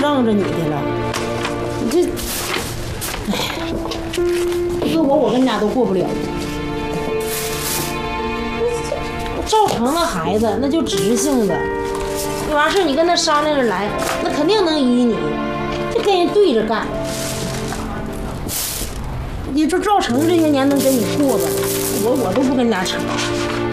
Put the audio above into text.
让着你的了。你这，哎呀，要我跟家都过不了。赵成那孩子那就直性子，有啥事你跟他商量着来，那肯定能依你，就跟人对着干。你说赵成这些年能跟你过吧，我都不跟家扯。